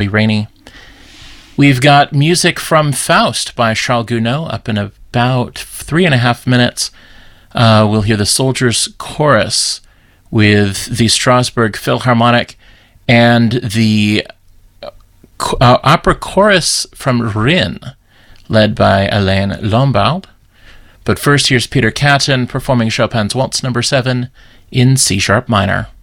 rainy. We've got music from Faust by Charles Gounod up in about 3.5 minutes. We'll hear the Soldiers Chorus with the Strasbourg Philharmonic and the opera chorus from Rin, led by Alain Lombard. But first, here's Peter Catton performing Chopin's Waltz No. 7 in C-sharp minor.